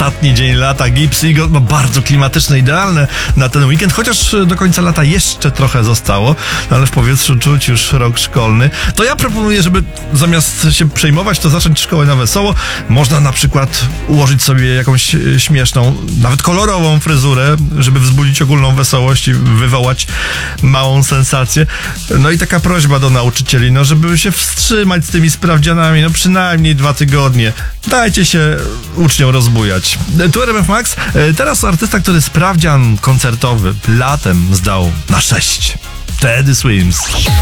ostatni dzień lata. Gips Eagle, no bardzo klimatyczne, idealne na ten weekend, chociaż do końca lata jeszcze trochę zostało, ale w powietrzu czuć już rok szkolny. To ja proponuję, żeby zamiast się przejmować, to zacząć szkołę na wesoło. Można na przykład ułożyć sobie jakąś śmieszną, nawet kolorową fryzurę, żeby wzbudzić ogólną wesołość i wywołać małą sensację. No i taka prośba do nauczycieli, no żeby się wstrzymać z tymi sprawdzianami, no przynajmniej 2 tygodnie. Dajcie się uczniom rozbujać. Tu RMF Max. Teraz artysta, który sprawdzian koncertowy latem zdał na 6. Teddy Swims.